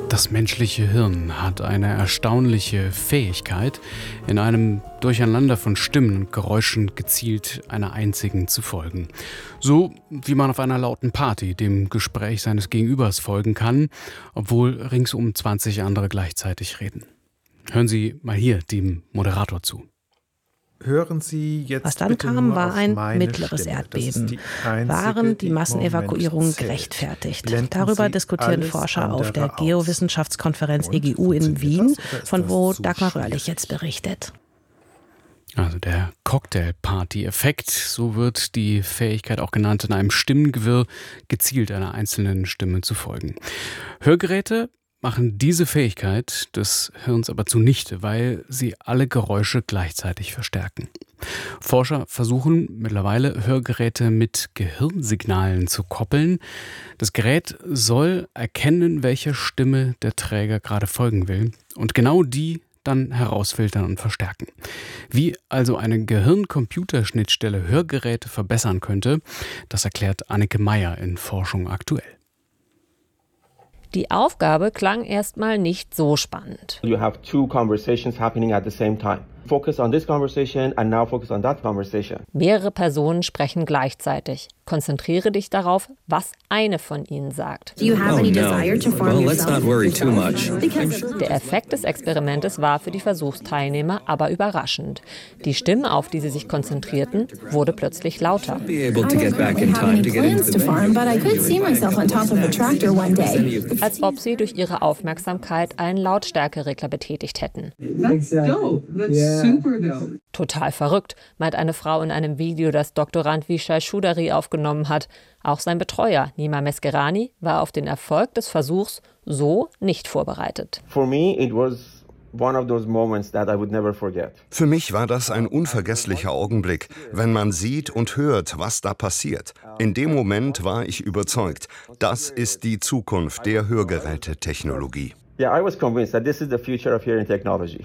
Das menschliche Hirn hat eine erstaunliche Fähigkeit, in einem Durcheinander von Stimmen und Geräuschen gezielt einer einzigen zu folgen. So wie man auf einer lauten Party dem Gespräch seines Gegenübers folgen kann, obwohl ringsum 20 andere gleichzeitig reden. Hören Sie mal hier dem Moderator zu. Hören Sie jetzt Was dann bitte kam, nur war auf ein meine mittleres Stimme. Das ist Erdbeben. die einzige, Waren die im Massenevakuierungen Moment zählt. gerechtfertigt? Blenden Darüber Sie diskutieren alles Forscher auf der andere aus. Geowissenschaftskonferenz Und, EGU in funktioniert Wien, das oder ist von das wo zu Dagmar schwierig? Röhrlich jetzt berichtet. Also der Cocktail-Party-Effekt, so wird die Fähigkeit auch genannt, in einem Stimmengewirr gezielt einer einzelnen Stimme zu folgen. Hörgeräte machen diese Fähigkeit des Hirns aber zunichte, weil sie alle Geräusche gleichzeitig verstärken. Forscher versuchen mittlerweile, Hörgeräte mit Gehirnsignalen zu koppeln. Das Gerät soll erkennen, welcher Stimme der Träger gerade folgen will und genau die dann herausfiltern und verstärken. Wie also eine Gehirn-Computer-Schnittstelle Hörgeräte verbessern könnte, das erklärt Anneke Meyer in Forschung aktuell. Die Aufgabe klang erstmal nicht so spannend. You have two conversations happening at the same time. Focus on this conversation and now focus on that conversation. Mehrere Personen sprechen gleichzeitig. Konzentriere dich darauf, was eine von ihnen sagt. Do you have any desire to form Well, let's not worry too much. Der Effekt des Experimentes war für die Versuchsteilnehmer aber überraschend. Die Stimme, auf die sie sich konzentrierten, wurde plötzlich lauter. Be able to get back in time to get into plans to farm, but I could see myself on top of a tractor one day. Als ob sie durch ihre Aufmerksamkeit einen Lautstärkeregler betätigt hätten. That's dope. That's super dope. Total verrückt, meint eine Frau in einem Video, das Doktorand Vishal Choudhary aufgenommen hat. Auch sein Betreuer, Nima Meskerani, war auf den Erfolg des Versuchs so nicht vorbereitet. For me, it was one of those moments that I would never forget. Für mich war das ein unvergesslicher Augenblick, wenn man sieht und hört, was da passiert. In dem Moment war ich überzeugt, das ist die Zukunft der Hörgerätetechnologie. Yeah, I was convinced that this is the future of hearing technology.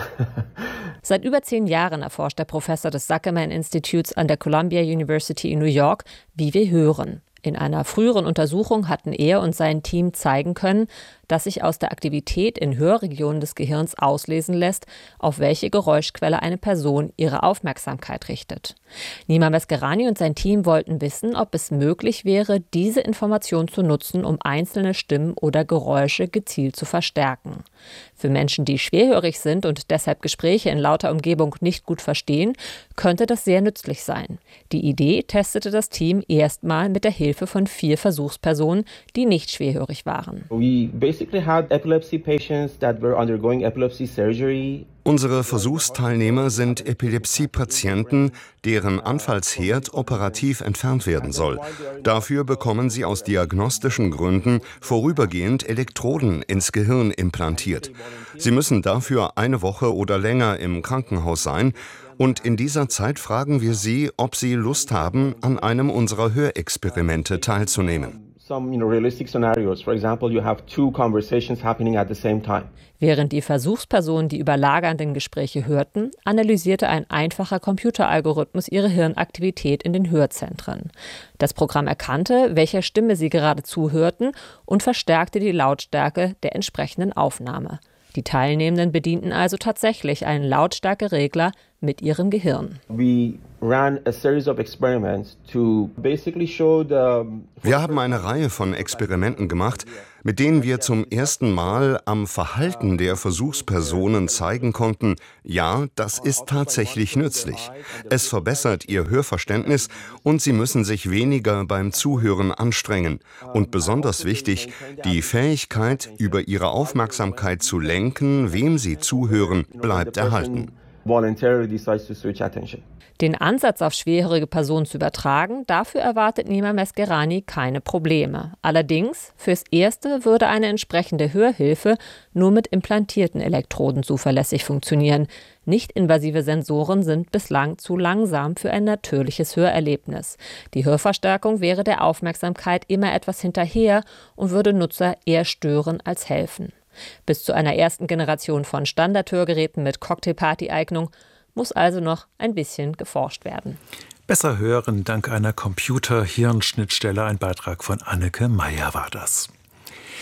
Seit über 10 Jahren erforscht der Professor des Zuckerman Institutes an der Columbia University in New York, wie wir hören. In einer früheren Untersuchung hatten er und sein Team zeigen können, dass sich aus der Aktivität in Hörregionen des Gehirns auslesen lässt, auf welche Geräuschquelle eine Person ihre Aufmerksamkeit richtet. Nima Meskerani und sein Team wollten wissen, ob es möglich wäre, diese Information zu nutzen, um einzelne Stimmen oder Geräusche gezielt zu verstärken. Für Menschen, die schwerhörig sind und deshalb Gespräche in lauter Umgebung nicht gut verstehen, könnte das sehr nützlich sein. Die Idee testete das Team erstmal mit der Hilfe von 4 Versuchspersonen, die nicht schwerhörig waren. We basically had epilepsy patients that were undergoing epilepsy surgery. Unsere Versuchsteilnehmer sind Epilepsiepatienten, deren Anfallsherd operativ entfernt werden soll. Dafür bekommen sie aus diagnostischen Gründen vorübergehend Elektroden ins Gehirn implantiert. Sie müssen dafür eine Woche oder länger im Krankenhaus sein. Und in dieser Zeit fragen wir sie, ob sie Lust haben, an einem unserer Hörexperimente teilzunehmen. Some realistic scenarios. For example, you have two conversations happening at the same time. Während die Versuchspersonen die überlagernden Gespräche hörten, analysierte ein einfacher Computeralgorithmus ihre Hirnaktivität in den Hörzentren. Das Programm erkannte, welcher Stimme sie gerade zuhörten und verstärkte die Lautstärke der entsprechenden Aufnahme. Die Teilnehmenden bedienten also tatsächlich einen Lautstärkeregler mit ihrem Gehirn. We ran a series of experiments to basically show the... Wir haben eine Reihe von Experimenten gemacht, mit denen wir zum ersten Mal am Verhalten der Versuchspersonen zeigen konnten, ja, das ist tatsächlich nützlich. Es verbessert ihr Hörverständnis und sie müssen sich weniger beim Zuhören anstrengen. Und besonders wichtig, die Fähigkeit, über ihre Aufmerksamkeit zu lenken, wem sie zuhören, bleibt erhalten. Voluntarily decides to switch attention. Den Ansatz auf schwerhörige Personen zu übertragen, dafür erwartet Nima Meskerani keine Probleme. Allerdings, fürs Erste würde eine entsprechende Hörhilfe nur mit implantierten Elektroden zuverlässig funktionieren. Nicht-invasive Sensoren sind bislang zu langsam für ein natürliches Hörerlebnis. Die Hörverstärkung wäre der Aufmerksamkeit immer etwas hinterher und würde Nutzer eher stören als helfen. Bis zu einer ersten Generation von Standardhörgeräten mit Cocktailparty-Eignung muss also noch ein bisschen geforscht werden. Besser hören dank einer Computer-Hirnschnittstelle. Ein Beitrag von Anneke Meyer war das.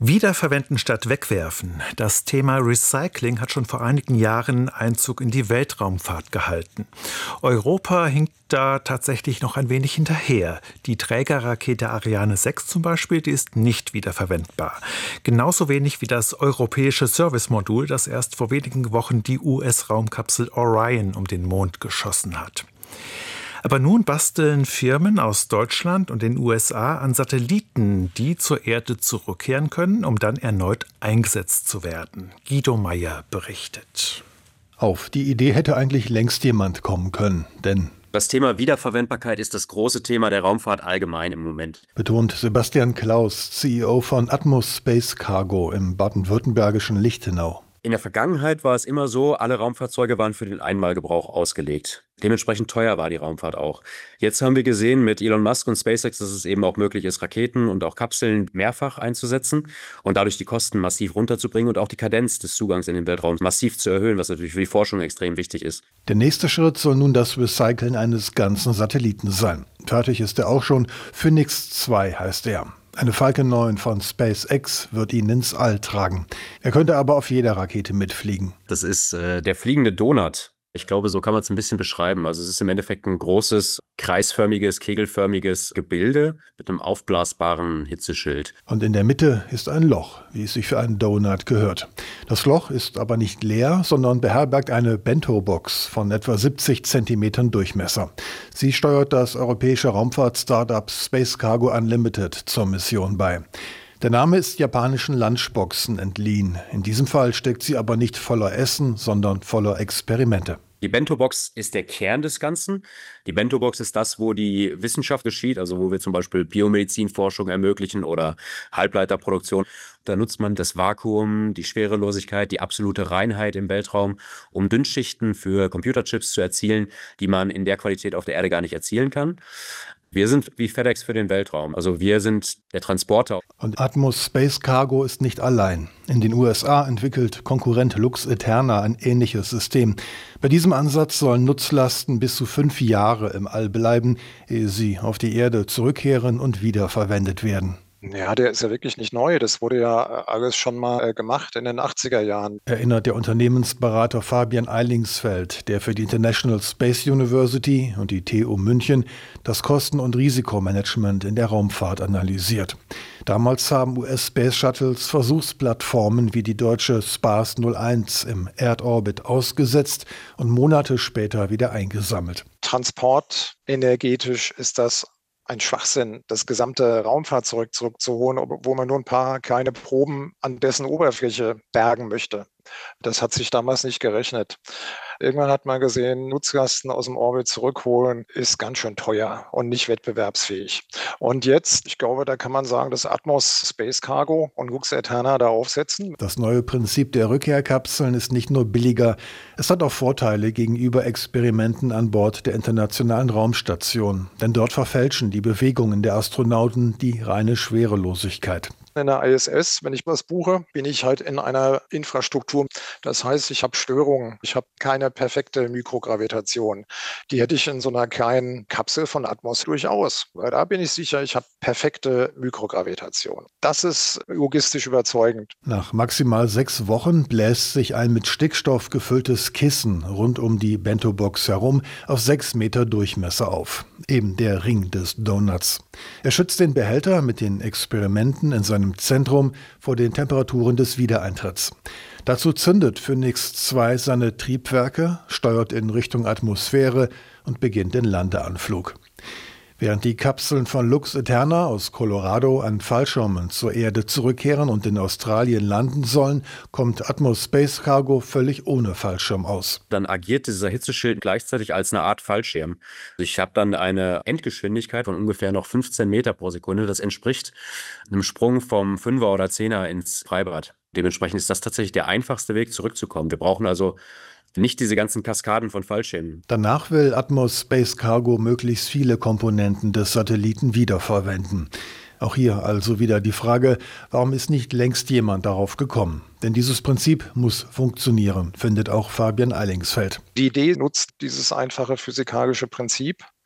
Wiederverwenden statt wegwerfen. Das Thema Recycling hat schon vor einigen Jahren Einzug in die Weltraumfahrt gehalten. Europa hinkt da tatsächlich noch ein wenig hinterher. Die Trägerrakete Ariane 6 zum Beispiel, die ist nicht wiederverwendbar. Genauso wenig wie das europäische Servicemodul, das erst vor wenigen Wochen die US-Raumkapsel Orion um den Mond geschossen hat. Aber nun basteln Firmen aus Deutschland und den USA an Satelliten, die zur Erde zurückkehren können, um dann erneut eingesetzt zu werden. Guido Meyer berichtet. Auf die Idee hätte eigentlich längst jemand kommen können, denn das Thema Wiederverwendbarkeit ist das große Thema der Raumfahrt allgemein im Moment, betont Sebastian Klaus, CEO von Atmos Space Cargo im baden-württembergischen Lichtenau. In der Vergangenheit war es immer so, alle Raumfahrzeuge waren für den Einmalgebrauch ausgelegt. Dementsprechend teuer war die Raumfahrt auch. Jetzt haben wir gesehen mit Elon Musk und SpaceX, dass es eben auch möglich ist, Raketen und auch Kapseln mehrfach einzusetzen und dadurch die Kosten massiv runterzubringen und auch die Kadenz des Zugangs in den Weltraum massiv zu erhöhen, was natürlich für die Forschung extrem wichtig ist. Der nächste Schritt soll nun das Recyceln eines ganzen Satelliten sein. Fertig ist er auch schon. Phoenix 2 heißt er. Eine Falcon 9 von SpaceX wird ihn ins All tragen. Er könnte aber auf jeder Rakete mitfliegen. Das ist der fliegende Donut. Ich glaube, so kann man es ein bisschen beschreiben. Also es ist im Endeffekt ein großes, kreisförmiges, kegelförmiges Gebilde mit einem aufblasbaren Hitzeschild. Und in der Mitte ist ein Loch, wie es sich für einen Donut gehört. Das Loch ist aber nicht leer, sondern beherbergt eine Bento-Box von etwa 70 Zentimetern Durchmesser. Sie steuert das europäische Raumfahrt-Startup Space Cargo Unlimited zur Mission bei. Der Name ist japanischen Lunchboxen entliehen. In diesem Fall steckt sie aber nicht voller Essen, sondern voller Experimente. Die Bento-Box ist der Kern des Ganzen. Die Bento-Box ist das, wo die Wissenschaft geschieht, also wo wir zum Beispiel Biomedizinforschung ermöglichen oder Halbleiterproduktion. Da nutzt man das Vakuum, die Schwerelosigkeit, die absolute Reinheit im Weltraum, um Dünnschichten für Computerchips zu erzielen, die man in der Qualität auf der Erde gar nicht erzielen kann. Wir sind wie FedEx für den Weltraum, also wir sind der Transporter. Und Atmos Space Cargo ist nicht allein. In den USA entwickelt Konkurrent Lux Eterna ein ähnliches System. Bei diesem Ansatz sollen Nutzlasten bis zu 5 Jahre im All bleiben, ehe sie auf die Erde zurückkehren und wiederverwendet werden. Ja, der ist ja wirklich nicht neu. Das wurde ja alles schon mal gemacht in den 80er Jahren. Erinnert der Unternehmensberater Fabian Eilingsfeld, der für die International Space University und die TU München das Kosten- und Risikomanagement in der Raumfahrt analysiert. Damals haben US-Space Shuttles Versuchsplattformen wie die deutsche Spars 01 im Erdorbit ausgesetzt und Monate später wieder eingesammelt. Transport energetisch ist das ein Schwachsinn, das gesamte Raumfahrzeug zurückzuholen, wo man nur ein paar kleine Proben an dessen Oberfläche bergen möchte. Das hat sich damals nicht gerechnet. Irgendwann hat man gesehen, Nutzlasten aus dem Orbit zurückholen ist ganz schön teuer und nicht wettbewerbsfähig. Und jetzt, ich glaube, da kann man sagen, dass Atmos Space Cargo und Lux Eterna da aufsetzen. Das neue Prinzip der Rückkehrkapseln ist nicht nur billiger, es hat auch Vorteile gegenüber Experimenten an Bord der Internationalen Raumstation. Denn dort verfälschen die Bewegungen der Astronauten die reine Schwerelosigkeit. In der ISS, wenn ich was buche, bin ich halt in einer Infrastruktur. Das heißt, ich habe Störungen. Ich habe keine perfekte Mikrogravitation. Die hätte ich in so einer kleinen Kapsel von Atmos durchaus. Weil da bin ich sicher, ich habe perfekte Mikrogravitation. Das ist logistisch überzeugend. Nach maximal 6 Wochen bläst sich ein mit Stickstoff gefülltes Kissen rund um die Bento-Box herum auf 6 Meter Durchmesser auf. Eben der Ring des Donuts. Er schützt den Behälter mit den Experimenten in seinem Zentrum vor den Temperaturen des Wiedereintritts. Dazu zündet Phoenix 2 seine Triebwerke, steuert in Richtung Atmosphäre und beginnt den Landeanflug. Während die Kapseln von Lux Eterna aus Colorado an Fallschirmen zur Erde zurückkehren und in Australien landen sollen, kommt Atmos Space Cargo völlig ohne Fallschirm aus. Dann agiert dieser Hitzeschild gleichzeitig als eine Art Fallschirm. Ich habe dann eine Endgeschwindigkeit von ungefähr noch 15 Meter pro Sekunde. Das entspricht einem Sprung vom 5er oder 10er ins Freibad. Dementsprechend ist das tatsächlich der einfachste Weg, zurückzukommen. Wir brauchen also nicht diese ganzen Kaskaden von Fallschirmen. Danach will Atmos Space Cargo möglichst viele Komponenten des Satelliten wiederverwenden. Auch hier also wieder die Frage, warum ist nicht längst jemand darauf gekommen? Denn dieses Prinzip muss funktionieren, findet auch Fabian Eilingsfeld. Die Idee nutzt dieses einfache physikalische Prinzip.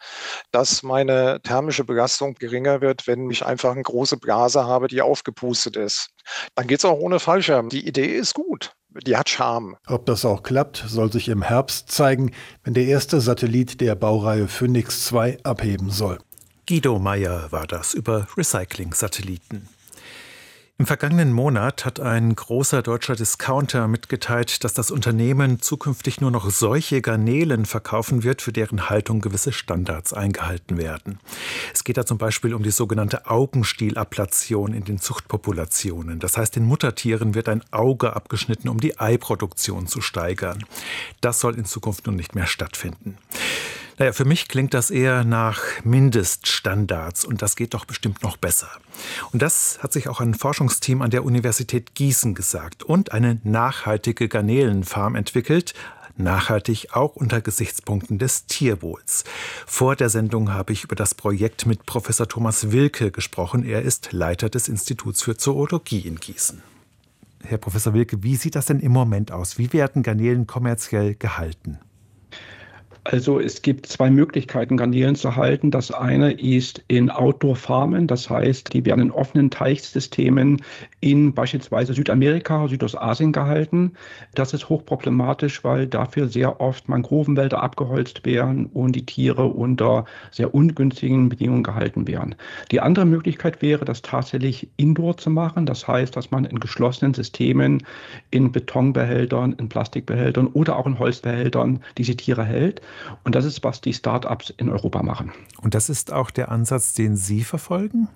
dass meine thermische Belastung geringer wird, wenn ich einfach eine große Blase habe, die aufgepustet ist. Dann geht es auch ohne Fallschirm. Die Idee ist gut. Die hat Charme. Ob das auch klappt, soll sich im Herbst zeigen, wenn der erste Satellit der Baureihe Phoenix 2 abheben soll. Guido Meyer war das über Recycling-Satelliten. Im vergangenen Monat hat ein großer deutscher Discounter mitgeteilt, dass das Unternehmen zukünftig nur noch solche Garnelen verkaufen wird, für deren Haltung gewisse Standards eingehalten werden. Es geht da zum Beispiel um die sogenannte Augenstielablation in den Zuchtpopulationen. Das heißt, den Muttertieren wird ein Auge abgeschnitten, um die Eiproduktion zu steigern. Das soll in Zukunft nun nicht mehr stattfinden. Naja, für mich klingt das eher nach Mindeststandards und das geht doch bestimmt noch besser. Und das hat sich auch ein Forschungsteam an der Universität Gießen gesagt und eine nachhaltige Garnelenfarm entwickelt, nachhaltig auch unter Gesichtspunkten des Tierwohls. Vor der Sendung habe ich über das Projekt mit Professor Thomas Wilke gesprochen. Er ist Leiter des Instituts für Zoologie in Gießen. Herr Professor Wilke, wie sieht das denn im Moment aus? Wie werden Garnelen kommerziell gehalten? Also es gibt zwei Möglichkeiten, Garnelen zu halten. Das eine ist in Outdoor-Farmen, das heißt, die werden in offenen Teichsystemen in beispielsweise Südamerika, Südostasien gehalten. Das ist hochproblematisch, weil dafür sehr oft Mangrovenwälder abgeholzt werden und die Tiere unter sehr ungünstigen Bedingungen gehalten werden. Die andere Möglichkeit wäre, das tatsächlich indoor zu machen. Das heißt, dass man in geschlossenen Systemen, in Betonbehältern, in Plastikbehältern oder auch in Holzbehältern diese Tiere hält. Und das ist, was die Start-ups in Europa machen. Und das ist auch der Ansatz, den Sie verfolgen?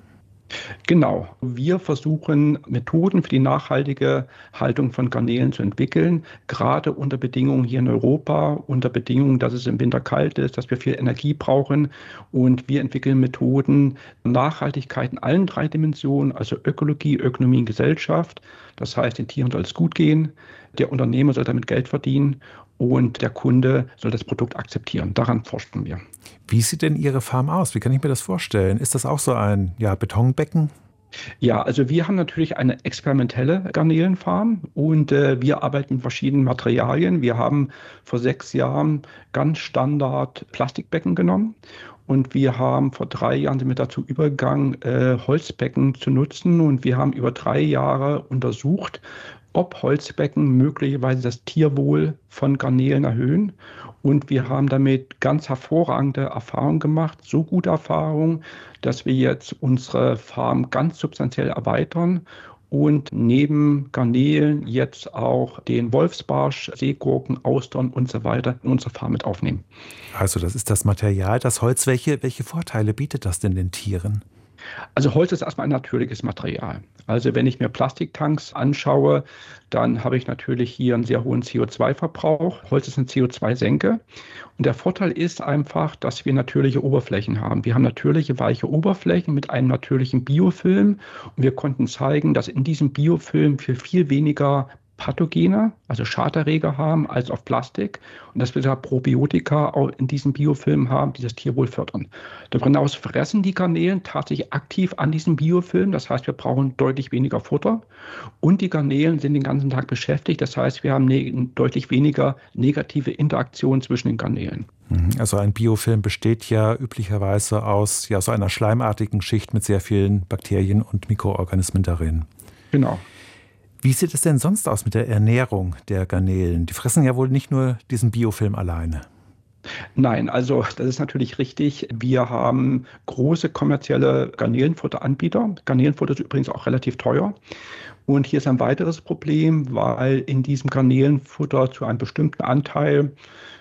Genau. Wir versuchen, Methoden für die nachhaltige Haltung von Garnelen zu entwickeln, gerade unter Bedingungen hier in Europa, unter Bedingungen, dass es im Winter kalt ist, dass wir viel Energie brauchen. Und wir entwickeln Methoden, Nachhaltigkeit in allen drei Dimensionen, also Ökologie, Ökonomie und Gesellschaft. Das heißt, den Tieren soll es gut gehen, der Unternehmer soll damit Geld verdienen und der Kunde soll das Produkt akzeptieren. Daran forschen wir. Wie sieht denn Ihre Farm aus? Wie kann ich mir das vorstellen? Ist das auch so ein Betonbecken? Ja, also wir haben natürlich eine experimentelle Garnelenfarm und wir arbeiten mit verschiedenen Materialien. Wir haben vor 6 Jahren ganz Standard Plastikbecken genommen. Und wir haben vor 3 Jahren sind wir dazu übergegangen, Holzbecken zu nutzen. Und wir haben über 3 Jahre untersucht, ob Holzbecken möglicherweise das Tierwohl von Garnelen erhöhen. Und wir haben damit ganz hervorragende Erfahrungen gemacht, so gute Erfahrungen, dass wir jetzt unsere Farm ganz substanziell erweitern und neben Garnelen jetzt auch den Wolfsbarsch, Seegurken, Austern und so weiter in unsere Farm mit aufnehmen. Also das ist das Material, das Holz. Welche Vorteile bietet das denn den Tieren? Also Holz ist erstmal ein natürliches Material. Also wenn ich mir Plastiktanks anschaue, dann habe ich natürlich hier einen sehr hohen CO2-Verbrauch. Holz ist eine CO2-Senke. Und der Vorteil ist einfach, dass wir natürliche Oberflächen haben. Wir haben natürliche weiche Oberflächen mit einem natürlichen Biofilm. Und wir konnten zeigen, dass in diesem Biofilm wir viel weniger Pathogene, also Schaderreger haben, als auf Plastik. Und dass wir da Probiotika auch in diesem Biofilm haben, die das Tierwohl fördern. Darüber hinaus fressen die Garnelen tatsächlich aktiv an diesem Biofilm. Das heißt, wir brauchen deutlich weniger Futter. Und die Garnelen sind den ganzen Tag beschäftigt. Das heißt, wir haben deutlich weniger negative Interaktion zwischen den Garnelen. Also ein Biofilm besteht ja üblicherweise aus so einer schleimartigen Schicht mit sehr vielen Bakterien und Mikroorganismen darin. Genau. Wie sieht es denn sonst aus mit der Ernährung der Garnelen? Die fressen ja wohl nicht nur diesen Biofilm alleine. Nein, also das ist natürlich richtig. Wir haben große kommerzielle Garnelenfutteranbieter. Garnelenfutter ist übrigens auch relativ teuer. Und hier ist ein weiteres Problem, weil in diesem Garnelenfutter zu einem bestimmten Anteil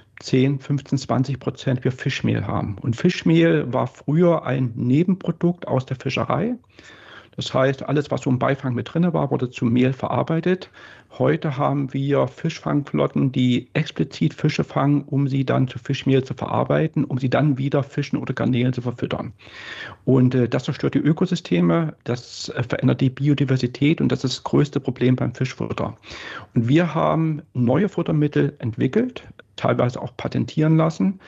10, 15, 20% wir Fischmehl haben. Und Fischmehl war früher ein Nebenprodukt aus der Fischerei. Das heißt, alles, was so im Beifang mit drin war, wurde zu Mehl verarbeitet. Heute haben wir Fischfangflotten, die explizit Fische fangen, um sie dann zu Fischmehl zu verarbeiten, um sie dann wieder Fischen oder Garnelen zu verfüttern. Und das zerstört die Ökosysteme, das verändert die Biodiversität und das ist das größte Problem beim Fischfutter. Und wir haben neue Futtermittel entwickelt, teilweise auch patentieren lassen,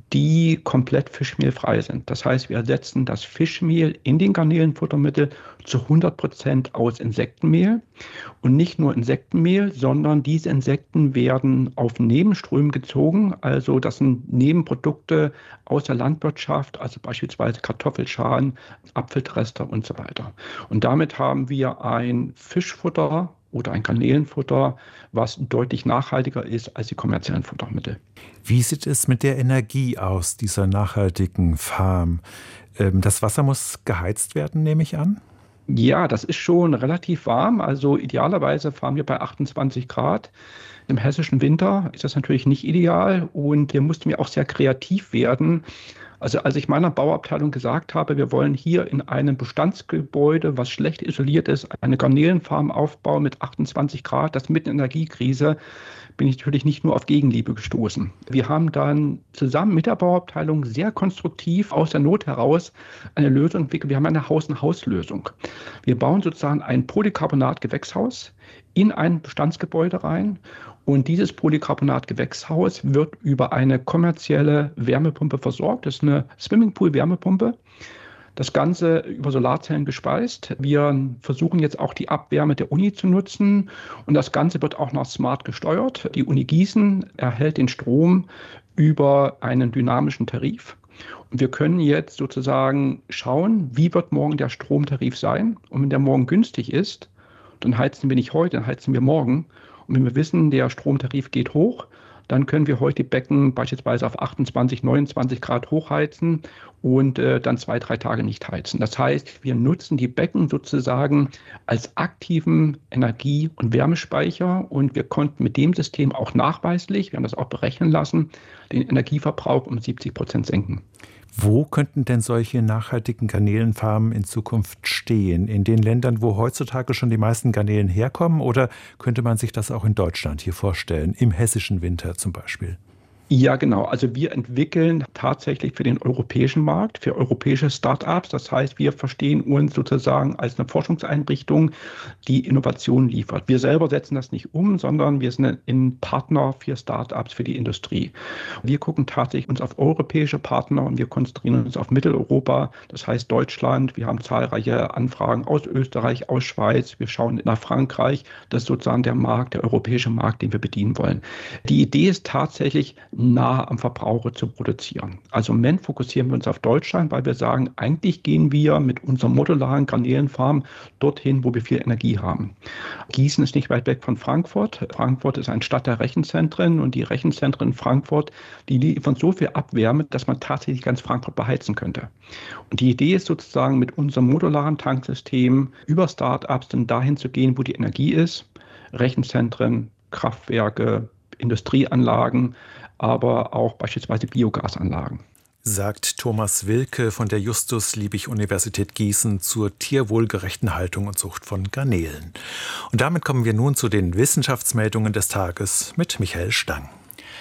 die komplett fischmehlfrei sind. Das heißt, wir ersetzen das Fischmehl in den Garnelenfuttermittel zu 100% aus Insektenmehl. Und nicht nur Insektenmehl, sondern diese Insekten werden auf Nebenströmen gezogen. Also das sind Nebenprodukte aus der Landwirtschaft, also beispielsweise Kartoffelschalen, Apfeltrester und so weiter. Und damit haben wir ein Fischfutter oder ein Garnelenfutter, was deutlich nachhaltiger ist als die kommerziellen Futtermittel. Wie sieht es mit der Energie aus, dieser nachhaltigen Farm? Das Wasser muss geheizt werden, nehme ich an? Ja, das ist schon relativ warm. Also idealerweise fahren wir bei 28 Grad. Im hessischen Winter ist das natürlich nicht ideal und hier mussten wir auch sehr kreativ werden. Also als ich meiner Bauabteilung gesagt habe, wir wollen hier in einem Bestandsgebäude, was schlecht isoliert ist, eine Garnelenfarm aufbauen mit 28 Grad, das mitten in der Energiekrise, bin ich natürlich nicht nur auf Gegenliebe gestoßen. Wir haben dann zusammen mit der Bauabteilung sehr konstruktiv aus der Not heraus eine Lösung entwickelt. Wir haben eine Haus-in-Haus-Lösung. Wir bauen sozusagen ein Polycarbonat-Gewächshaus in ein Bestandsgebäude rein. Und dieses Polycarbonat-Gewächshaus wird über eine kommerzielle Wärmepumpe versorgt. Das ist eine Swimmingpool-Wärmepumpe. Das Ganze über Solarzellen gespeist. Wir versuchen jetzt auch die Abwärme der Uni zu nutzen. Und das Ganze wird auch noch smart gesteuert. Die Uni Gießen erhält den Strom über einen dynamischen Tarif. Und wir können jetzt sozusagen schauen, wie wird morgen der Stromtarif sein. Und wenn der morgen günstig ist, dann heizen wir nicht heute, dann heizen wir morgen. Und wenn wir wissen, der Stromtarif geht hoch, dann können wir heute die Becken beispielsweise auf 28, 29 Grad hochheizen und dann 2-3 Tage nicht heizen. Das heißt, wir nutzen die Becken sozusagen als aktiven Energie- und Wärmespeicher und wir konnten mit dem System auch nachweislich, wir haben das auch berechnen lassen, den Energieverbrauch um 70% senken. Wo könnten denn solche nachhaltigen Garnelenfarmen in Zukunft stehen? In den Ländern, wo heutzutage schon die meisten Garnelen herkommen? Oder könnte man sich das auch in Deutschland hier vorstellen, im hessischen Winter zum Beispiel? Ja, genau. Also wir entwickeln tatsächlich für den europäischen Markt, für europäische Start-ups. Das heißt, wir verstehen uns sozusagen als eine Forschungseinrichtung, die Innovation liefert. Wir selber setzen das nicht um, sondern wir sind ein Partner für Start-ups, für die Industrie. Wir gucken tatsächlich uns auf europäische Partner und wir konzentrieren uns auf Mitteleuropa, das heißt Deutschland. Wir haben zahlreiche Anfragen aus Österreich, aus Schweiz. Wir schauen nach Frankreich. Das ist sozusagen der Markt, der europäische Markt, den wir bedienen wollen. Die Idee ist tatsächlich, nah am Verbraucher zu produzieren. Also im Moment fokussieren wir uns auf Deutschland, weil wir sagen, eigentlich gehen wir mit unserer modularen Garnelenfarm dorthin, wo wir viel Energie haben. Gießen ist nicht weit weg von Frankfurt. Frankfurt ist eine Stadt der Rechenzentren und die Rechenzentren in Frankfurt, die liefern so viel Abwärme, dass man tatsächlich ganz Frankfurt beheizen könnte. Und die Idee ist sozusagen mit unserem modularen Tanksystem über Start-ups dann dahin zu gehen, wo die Energie ist. Rechenzentren, Kraftwerke, Industrieanlagen, aber auch beispielsweise Biogasanlagen. Sagt Thomas Wilke von der Justus-Liebig-Universität Gießen zur tierwohlgerechten Haltung und Zucht von Garnelen. Und damit kommen wir nun zu den Wissenschaftsmeldungen des Tages mit Michael Stang.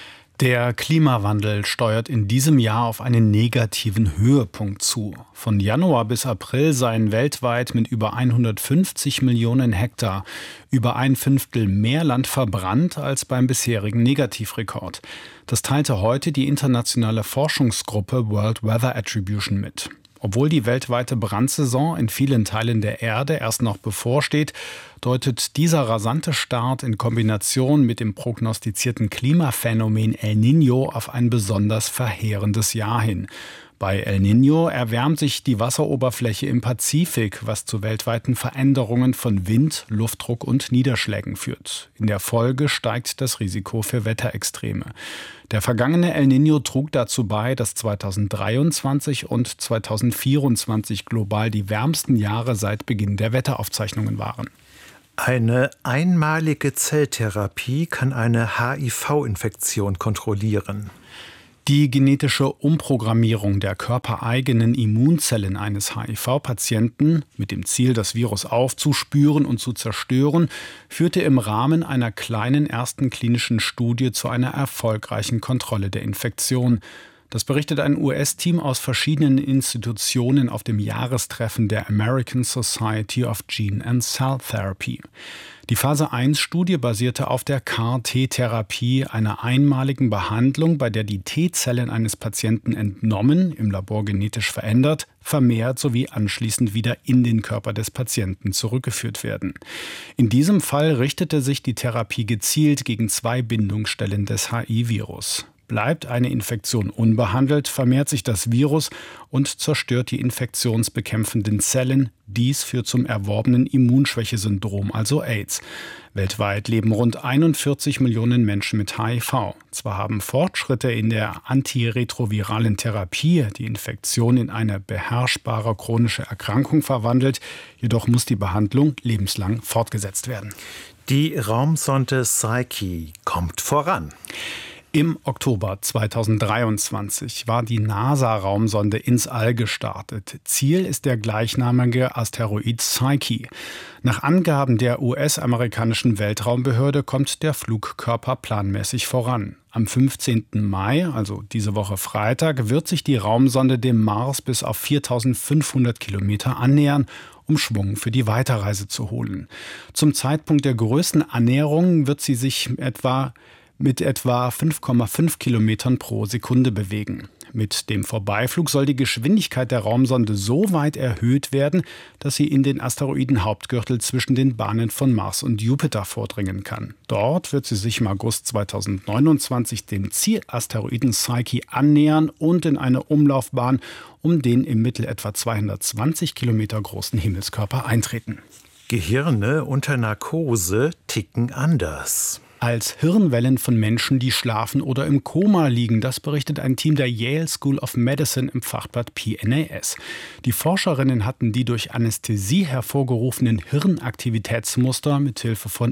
Der Klimawandel steuert in diesem Jahr auf einen negativen Höhepunkt zu. Von Januar bis April seien weltweit mit über 150 Millionen Hektar über 1/5 mehr Land verbrannt als beim bisherigen Negativrekord. Das teilte heute die internationale Forschungsgruppe World Weather Attribution mit. Obwohl die weltweite Brandsaison in vielen Teilen der Erde erst noch bevorsteht, deutet dieser rasante Start in Kombination mit dem prognostizierten Klimaphänomen El Niño auf ein besonders verheerendes Jahr hin. Bei El Niño erwärmt sich die Wasseroberfläche im Pazifik, was zu weltweiten Veränderungen von Wind, Luftdruck und Niederschlägen führt. In der Folge steigt das Risiko für Wetterextreme. Der vergangene El Niño trug dazu bei, dass 2023 und 2024 global die wärmsten Jahre seit Beginn der Wetteraufzeichnungen waren. Eine einmalige Zelltherapie kann eine HIV-Infektion kontrollieren. Die genetische Umprogrammierung der körpereigenen Immunzellen eines HIV-Patienten mit dem Ziel, das Virus aufzuspüren und zu zerstören, führte im Rahmen einer kleinen ersten klinischen Studie zu einer erfolgreichen Kontrolle der Infektion. Das berichtet ein US-Team aus verschiedenen Institutionen auf dem Jahrestreffen der American Society of Gene and Cell Therapy. Die Phase-1-Studie basierte auf der CAR-T-Therapie, einer einmaligen Behandlung, bei der die T-Zellen eines Patienten entnommen, im Labor genetisch verändert, vermehrt sowie anschließend wieder in den Körper des Patienten zurückgeführt werden. In diesem Fall richtete sich die Therapie gezielt gegen 2 Bindungsstellen des HIV-Virus. Bleibt eine Infektion unbehandelt, vermehrt sich das Virus und zerstört die infektionsbekämpfenden Zellen. Dies führt zum erworbenen Immunschwächesyndrom, also AIDS. Weltweit leben rund 41 Millionen Menschen mit HIV. Zwar haben Fortschritte in der antiretroviralen Therapie die Infektion in eine beherrschbare chronische Erkrankung verwandelt, jedoch muss die Behandlung lebenslang fortgesetzt werden. Die Raumsonde Psyche kommt voran. Im Oktober 2023 war die NASA-Raumsonde ins All gestartet. Ziel ist der gleichnamige Asteroid Psyche. Nach Angaben der US-amerikanischen Weltraumbehörde kommt der Flugkörper planmäßig voran. Am 15. Mai, also diese Woche Freitag, wird sich die Raumsonde dem Mars bis auf 4.500 Kilometer annähern, um Schwung für die Weiterreise zu holen. Zum Zeitpunkt der größten Annäherung wird sie sich mit etwa 5,5 Kilometern pro Sekunde bewegen. Mit dem Vorbeiflug soll die Geschwindigkeit der Raumsonde so weit erhöht werden, dass sie in den Asteroidenhauptgürtel zwischen den Bahnen von Mars und Jupiter vordringen kann. Dort wird sie sich im August 2029 dem Zielasteroiden Psyche annähern und in eine Umlaufbahn um den im Mittel etwa 220 Kilometer großen Himmelskörper eintreten. Gehirne unter Narkose ticken anders. Als Hirnwellen von Menschen, die schlafen oder im Koma liegen. Das berichtet ein Team der Yale School of Medicine im Fachblatt PNAS. Die Forscherinnen hatten die durch Anästhesie hervorgerufenen Hirnaktivitätsmuster mithilfe von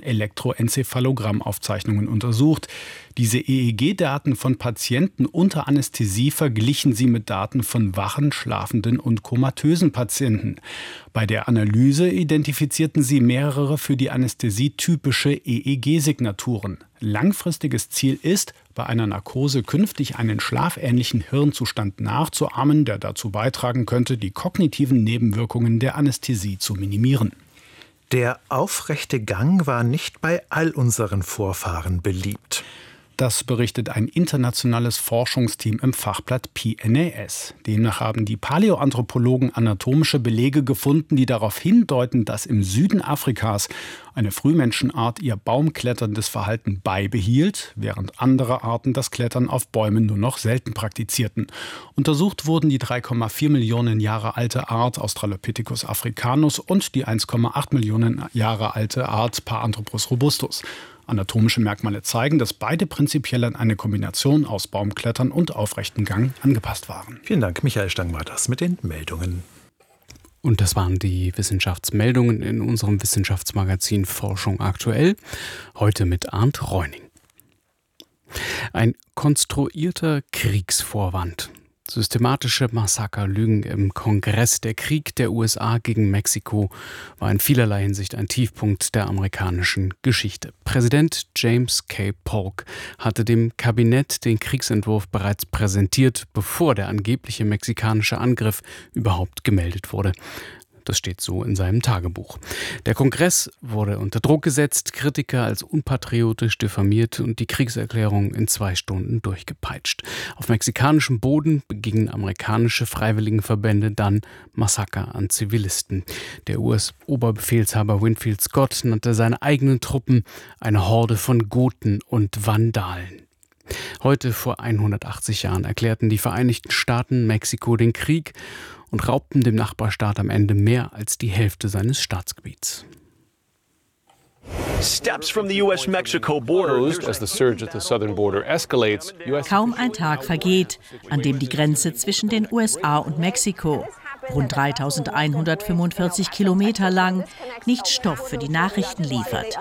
Elektroenzephalogramm-Aufzeichnungen untersucht. Diese EEG-Daten von Patienten unter Anästhesie verglichen sie mit Daten von wachen, schlafenden und komatösen Patienten. Bei der Analyse identifizierten sie mehrere für die Anästhesie typische EEG-Signaturen. Langfristiges Ziel ist, bei einer Narkose künftig einen schlafähnlichen Hirnzustand nachzuahmen, der dazu beitragen könnte, die kognitiven Nebenwirkungen der Anästhesie zu minimieren. Der aufrechte Gang war nicht bei all unseren Vorfahren beliebt. Das berichtet ein internationales Forschungsteam im Fachblatt PNAS. Demnach haben die Paläoanthropologen anatomische Belege gefunden, die darauf hindeuten, dass im Süden Afrikas eine Frühmenschenart ihr baumkletterndes Verhalten beibehielt, während andere Arten das Klettern auf Bäumen nur noch selten praktizierten. Untersucht wurden die 3,4 Millionen Jahre alte Art Australopithecus africanus und die 1,8 Millionen Jahre alte Art Paranthropus robustus. Anatomische Merkmale zeigen, dass beide prinzipiell an eine Kombination aus Baumklettern und aufrechtem Gang angepasst waren. Vielen Dank, Michael Stang war das mit den Meldungen. Und das waren die Wissenschaftsmeldungen in unserem Wissenschaftsmagazin Forschung aktuell. Heute mit Arndt Reuning. Ein konstruierter Kriegsvorwand. Systematische Massaker, Lügen im Kongress. Der Krieg der USA gegen Mexiko war in vielerlei Hinsicht ein Tiefpunkt der amerikanischen Geschichte. Präsident James K. Polk hatte dem Kabinett den Kriegsentwurf bereits präsentiert, bevor der angebliche mexikanische Angriff überhaupt gemeldet wurde. Das steht so in seinem Tagebuch. Der Kongress wurde unter Druck gesetzt, Kritiker als unpatriotisch diffamiert und die Kriegserklärung in 2 Stunden durchgepeitscht. Auf mexikanischem Boden begingen amerikanische Freiwilligenverbände dann Massaker an Zivilisten. Der US-Oberbefehlshaber Winfield Scott nannte seine eigenen Truppen eine Horde von Goten und Vandalen. Heute vor 180 Jahren erklärten die Vereinigten Staaten Mexiko den Krieg und raubten dem Nachbarstaat am Ende mehr als die Hälfte seines Staatsgebiets. Kaum ein Tag vergeht, an dem die Grenze zwischen den USA und Mexiko, rund 3.145 Kilometer lang, nicht Stoff für die Nachrichten liefert.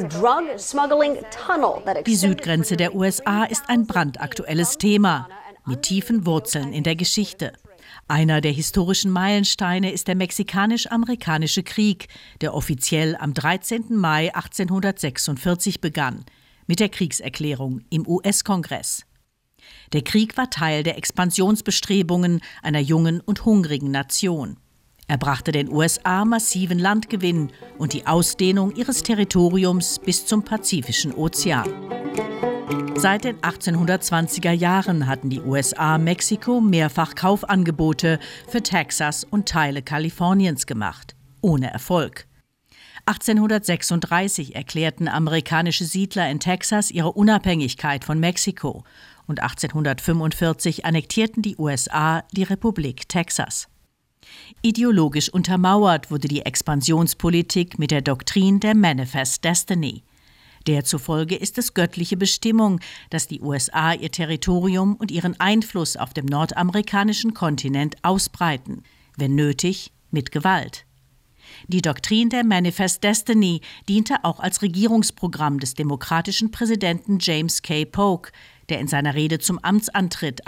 Die Südgrenze der USA ist ein brandaktuelles Thema, mit tiefen Wurzeln in der Geschichte. Einer der historischen Meilensteine ist der Mexikanisch-Amerikanische Krieg, der offiziell am 13. Mai 1846 begann, mit der Kriegserklärung im US-Kongress. Der Krieg war Teil der Expansionsbestrebungen einer jungen und hungrigen Nation. Er brachte den USA massiven Landgewinn und die Ausdehnung ihres Territoriums bis zum Pazifischen Ozean. Seit den 1820er Jahren hatten die USA Mexiko mehrfach Kaufangebote für Texas und Teile Kaliforniens gemacht. Ohne Erfolg. 1836 erklärten amerikanische Siedler in Texas ihre Unabhängigkeit von Mexiko und 1845 annektierten die USA die Republik Texas. Ideologisch untermauert wurde die Expansionspolitik mit der Doktrin der Manifest Destiny. Der zufolge ist es göttliche Bestimmung, dass die USA ihr Territorium und ihren Einfluss auf dem nordamerikanischen Kontinent ausbreiten, wenn nötig, mit Gewalt. Die Doktrin der Manifest Destiny diente auch als Regierungsprogramm des demokratischen Präsidenten James K. Polk, der in seiner Rede zum Amtsantritt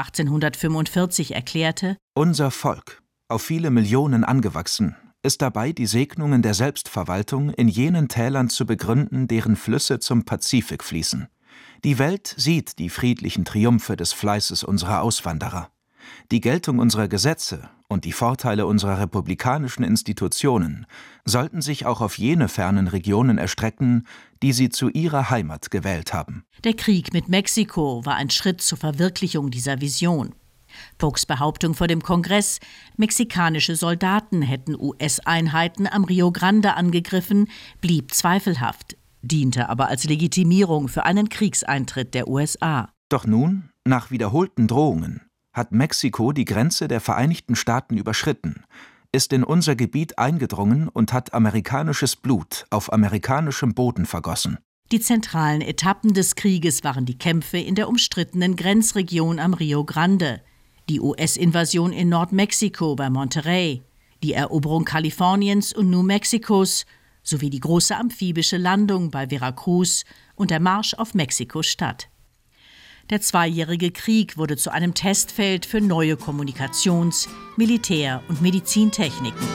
1845 erklärte: Unser Volk, auf viele Millionen angewachsen, ist dabei, die Segnungen der Selbstverwaltung in jenen Tälern zu begründen, deren Flüsse zum Pazifik fließen. Die Welt sieht die friedlichen Triumphe des Fleißes unserer Auswanderer. Die Geltung unserer Gesetze und die Vorteile unserer republikanischen Institutionen sollten sich auch auf jene fernen Regionen erstrecken, die sie zu ihrer Heimat gewählt haben. Der Krieg mit Mexiko war ein Schritt zur Verwirklichung dieser Vision. Polks Behauptung vor dem Kongress, mexikanische Soldaten hätten US-Einheiten am Rio Grande angegriffen, blieb zweifelhaft, diente aber als Legitimierung für einen Kriegseintritt der USA. Doch nun, nach wiederholten Drohungen, hat Mexiko die Grenze der Vereinigten Staaten überschritten, ist in unser Gebiet eingedrungen und hat amerikanisches Blut auf amerikanischem Boden vergossen. Die zentralen Etappen des Krieges waren die Kämpfe in der umstrittenen Grenzregion am Rio Grande, die US-Invasion in Nordmexiko bei Monterrey, die Eroberung Kaliforniens und New Mexicos sowie die große amphibische Landung bei Veracruz und der Marsch auf Mexiko-Stadt. Der zweijährige Krieg wurde zu einem Testfeld für neue Kommunikations-, Militär- und Medizintechniken.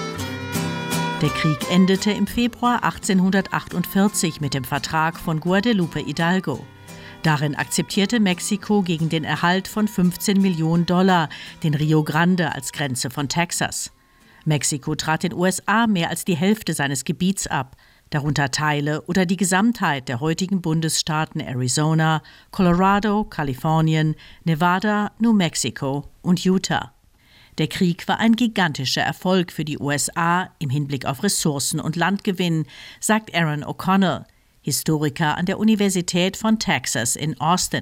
Der Krieg endete im Februar 1848 mit dem Vertrag von Guadalupe Hidalgo. Darin akzeptierte Mexiko gegen den Erhalt von $15 Millionen den Rio Grande als Grenze von Texas. Mexiko trat den USA mehr als die Hälfte seines Gebiets ab, darunter Teile oder die Gesamtheit der heutigen Bundesstaaten Arizona, Colorado, Kalifornien, Nevada, New Mexico und Utah. Der Krieg war ein gigantischer Erfolg für die USA im Hinblick auf Ressourcen und Landgewinn, sagt Aaron O'Connell, Historiker an der Universität von Texas in Austin.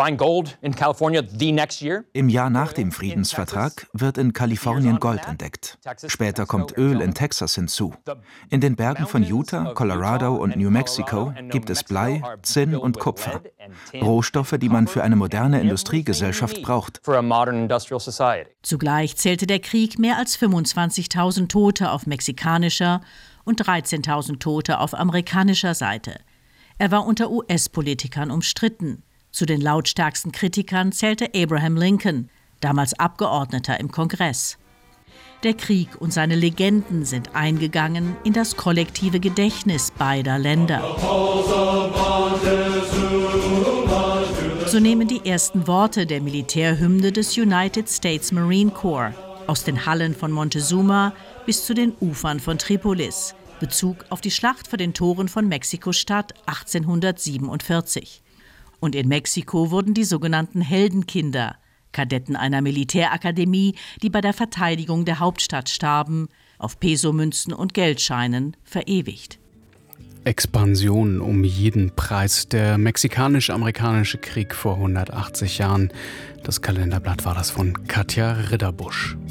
Im Jahr nach dem Friedensvertrag wird in Kalifornien Gold entdeckt. Später kommt Öl in Texas hinzu. In den Bergen von Utah, Colorado und New Mexico gibt es Blei, Zinn und Kupfer. Rohstoffe, die man für eine moderne Industriegesellschaft braucht. Zugleich zählte der Krieg mehr als 25.000 Tote auf mexikanischer und 13.000 Tote auf amerikanischer Seite. Er war unter US-Politikern umstritten. Zu den lautstärksten Kritikern zählte Abraham Lincoln, damals Abgeordneter im Kongress. Der Krieg und seine Legenden sind eingegangen in das kollektive Gedächtnis beider Länder. So nehmen die ersten Worte der Militärhymne des United States Marine Corps aus den Hallen von Montezuma bis zu den Ufern von Tripolis Bezug auf die Schlacht vor den Toren von Mexiko-Stadt 1847. Und in Mexiko wurden die sogenannten Heldenkinder, Kadetten einer Militärakademie, die bei der Verteidigung der Hauptstadt starben, auf Pesomünzen und Geldscheinen verewigt. Expansion um jeden Preis. Der mexikanisch-amerikanische Krieg vor 180 Jahren. Das Kalenderblatt war das von Katja Ridderbusch.